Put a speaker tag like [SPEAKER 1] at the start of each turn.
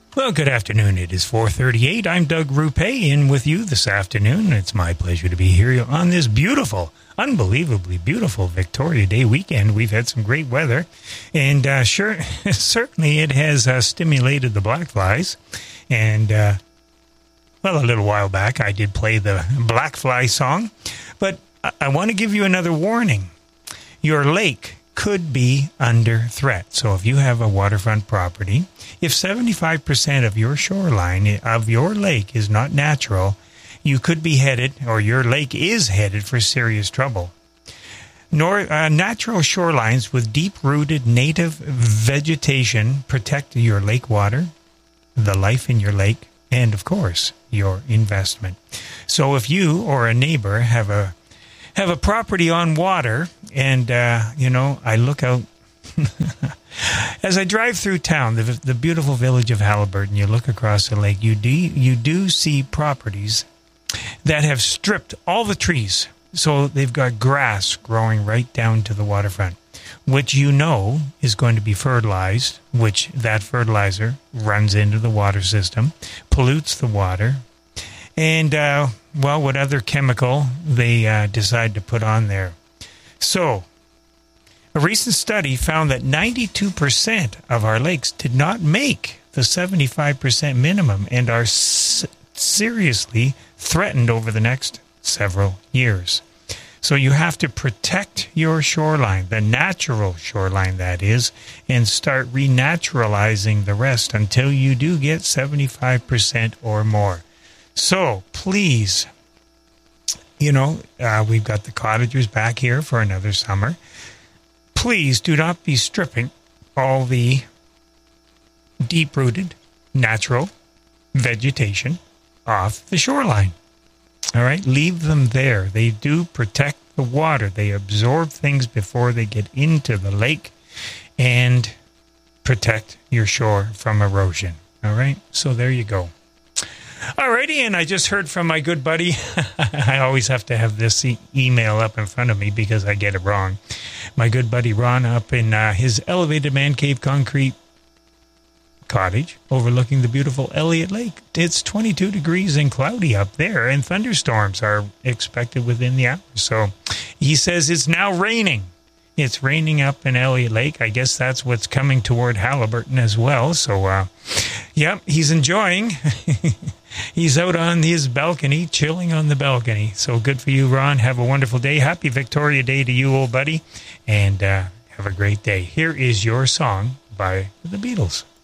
[SPEAKER 1] Well, good afternoon. It is 4:38. I'm Doug Rupe in with you this afternoon. It's my pleasure to be here on this beautiful, unbelievably beautiful Victoria Day weekend. We've had some great weather, and certainly it has stimulated the black flies. And, a little while back I did play the black fly song, but I want to give you another warning. Your lake could be under threat. So if you have a waterfront property, if 75% of your shoreline of your lake is not natural, you could be headed, or your lake is headed, for serious trouble. Natural shorelines with deep-rooted native vegetation protect your lake water, the life in your lake, and, of course, your investment. So if you or a neighbor have a property on water, and, I look out as I drive through town, the beautiful village of Haliburton, you look across the lake, you do see properties that have stripped all the trees. So they've got grass growing right down to the waterfront, which is going to be fertilized, which that fertilizer runs into the water system, pollutes the water, and, what other chemical they decide to put on there. So, a recent study found that 92% of our lakes did not make the 75% minimum and are seriously threatened over the next several years. So you have to protect your shoreline, the natural shoreline that is, and start renaturalizing the rest until you do get 75% or more. So please, we've got the cottagers back here for another summer. Please do not be stripping all the deep-rooted natural vegetation off the shoreline. All right? Leave them there. They do protect the water. They absorb things before they get into the lake and protect your shore from erosion. All right? So there you go. Alrighty, and I just heard from my good buddy. I always have to have this email up in front of me because I get it wrong. My good buddy Ron up in his elevated man cave concrete cottage overlooking the beautiful Elliott Lake. It's 22 degrees and cloudy up there, and thunderstorms are expected within the hour. So he says it's now raining. It's raining up in Elliott Lake. I guess that's what's coming toward Haliburton as well. So, he's enjoying. He's out on his balcony, chilling on the balcony. So good for you, Ron. Have a wonderful day. Happy Victoria Day to you, old buddy. And have a great day. Here is your song by the Beatles.